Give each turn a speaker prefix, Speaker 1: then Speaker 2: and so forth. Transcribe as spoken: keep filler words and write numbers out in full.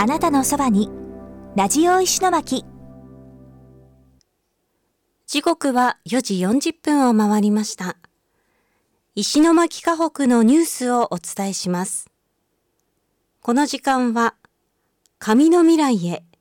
Speaker 1: あなたのそばに、ラジオ石巻。
Speaker 2: 時刻はよじよんじゅっぷんを回りました。石巻河北のニュースをお伝えします。この時間は、紙の未来へ